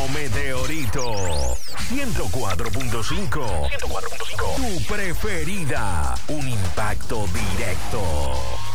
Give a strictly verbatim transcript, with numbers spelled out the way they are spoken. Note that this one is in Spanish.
Meteorito ciento cuatro punto cinco. ciento cuatro punto cinco. Tu preferida. Un impacto directo.